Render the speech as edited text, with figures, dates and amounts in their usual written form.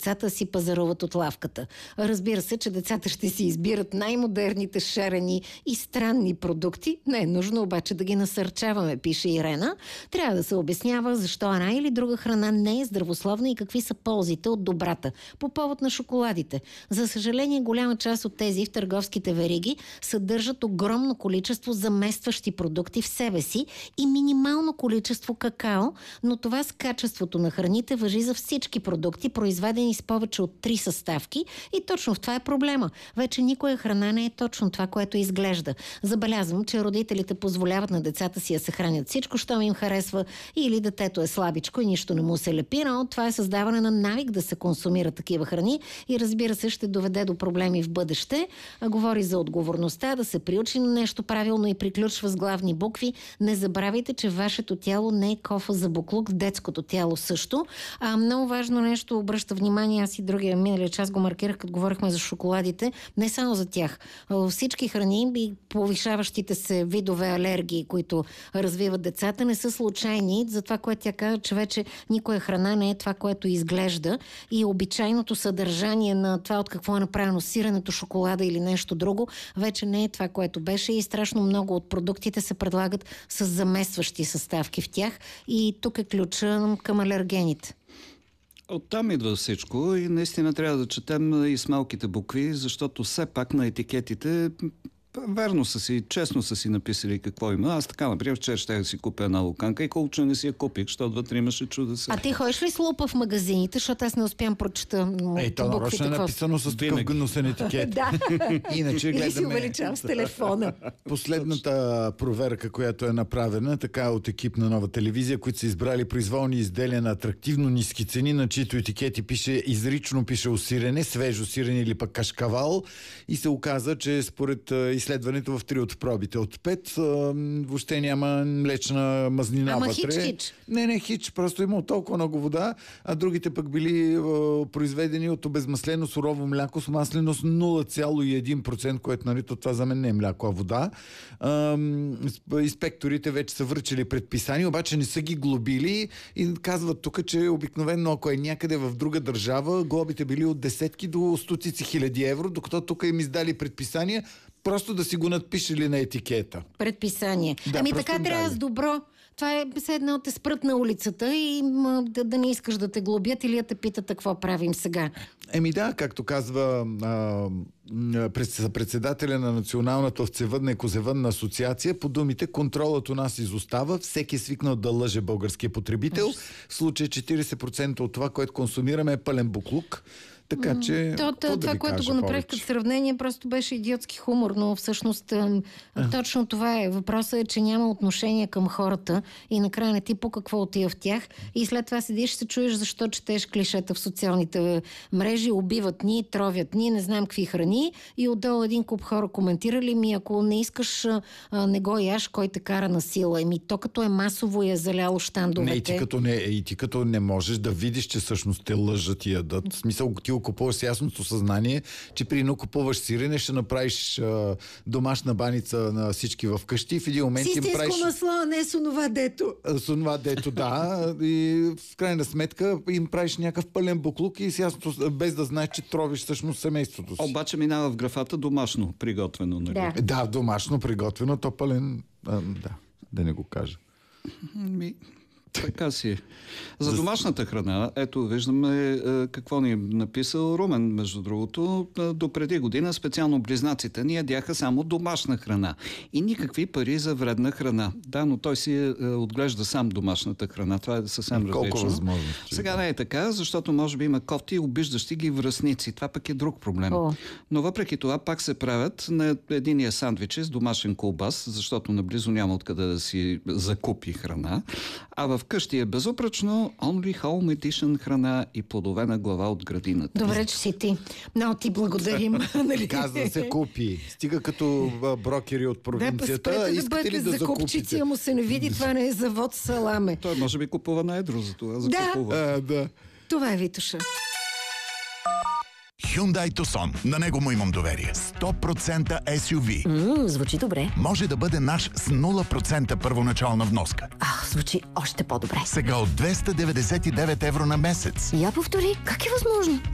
децата си пазаруват от лавката. Разбира се, че децата ще си избират най-модерните шарени и странни продукти. Не е нужно обаче да ги насърчаваме, пише Ирена. Трябва да се обяснява защо една или друга храна не е здравословна и какви са ползите от добрата. По повод на шоколадите. За съжаление, голяма част от тези в търговските вериги съдържат огромно количество заместващи продукти в себе си и минимално количество какао, но това с качеството на храните важи за всички продукти, произведени с повече от 3 съставки, и точно в това е проблема. Вече никоя храна не е точно това, което изглежда. Забелязвам, че родителите позволяват на децата си да се хранят всичко, що им харесва, или детето е слабичко и нищо не му се лепи, но това е създаване на навик да се консумират такива храни и разбира се ще доведе до проблеми в бъдеще. Говори за отговорността, да се приучи на нещо правилно и приключва с главни букви. Не забравяйте, че вашето тяло не е кофа за буклук, детското тяло също. Много важно нещо, обръща внимание, аз и другия миналия час го маркирах, като говорихме за шоколадите, не само за тях. Всички храни и повишаващите се видове алергии, които развиват децата, не са случайни. За това, което тя каза, че вече никоя храна не е това, което изглежда, и обичайното съдържание на това от какво е направено сиренето, шоколада или нещо друго, вече не е това, което беше, и страшно много от продуктите се предлагат с заместващи съставки в тях, и тук е ключа към алергените. Оттам идва всичко и наистина трябва да четем и с малките букви, защото все пак на етикетите верно са си, честно са си написали какво има. Аз така, например, вчера ще да си купя една луканка и колко не си я купих, защото вътре имаше чуда се. А ти ходиш ли с лупа в магазините, защото аз не успявам прочета буквите? То нарочно е написано с такъв гнусен етикет. Да. Иначе или си гледаме увеличавам с телефона. последната проверка, която е направена, така от екип на Нова телевизия, които са избрали произволни изделия на атрактивно ниски цени, на чието етикети изрично пише осирене, свежо сирене или пък кашкавал, и се оказа, че според изследването в 3 от пробите от 5 въобще няма млечна мазнина вътре. Хич. Не, хич, просто имало толкова много вода, а другите пък били произведени от обезмаслено сурово мляко с масленост 0,1%, което, нали, това за мен не е мляко, а вода. Инспекторите вече са връчили предписания, обаче не са ги глобили и казват тук, че обикновено, ако е някъде в друга държава, глобите били от десетки до стотици хиляди евро, докато тук им издали предписания просто да си го надпишели на етикета. Предписание. Да, така трябва с добро. Това е все едно те спрат на улицата и да не искаш да те глобят или да те питат какво правим сега. Да, както казва председателя на Националната овцевъдна и козевъдна асоциация, по думите, контролът у нас изостава, всеки е свикнал да лъже българския потребител. В случай 40% от това, което консумираме, е пълен буклук. Така че, това, което го направих като сравнение, просто беше идиотски хумор, но всъщност точно това е. Въпросът е, че няма отношение към хората и накрая не ти по какво отива в тях, и след това седиш и се чуеш защо четеш клишета в социалните мрежи, убиват ни, тровят ни, не знам какви храни, и отдолу един куп хора коментирали ако не искаш, не го яш, кой те кара на сила. То като е масово е заляло щандовете. И ти като не можеш да видиш, че всъщност те лъжат и ядат. В смисъл, ти купуваш с ясното съзнание, че при едно купуваш сирене, ще направиш домашна баница на всички в къщи и в един момент им правиш... Систинско масло, а не с онова дето. С онова дето, да. И в крайна сметка им правиш някакъв пълен буклук и с ясното, без да знаеш, че тровиш всъщност семейството си. Обаче минава в графата домашно приготвено. Нали? Да, домашно приготвено, то пълен... да не го кажа. Така си. За домашната храна, ето виждаме какво ни е написал Румен, между другото. До преди година специално близнаците ни ядяха само домашна храна и никакви пари за вредна храна. Да, но той си отглежда сам домашната храна. Това е съвсем различно. Сега не е така, защото може би има кофти и обиждащи ги връстници. Това пък е друг проблем. Но въпреки това пак се правят на единия сандвичи с домашен колбас, защото наблизо няма откъде да си закупи храна. А в къщи е безупречно only home edition храна и плодовена глава от градината. Добре, че си ти. Много ти благодарим. Казва се купи. Стига като брокери от провинцията. Искате ли да закупчици, му се не види, това не е завод саламе. Той може би купува на едро, за това закупува. Да. Това е Витоша. Hyundai Tucson. На него му имам доверие. 100% SUV. Звучи добре. Може да бъде наш с 0% първоначална вноска. Звучи още по-добре. Сега от 299 евро на месец. Я повтори, как е възможно?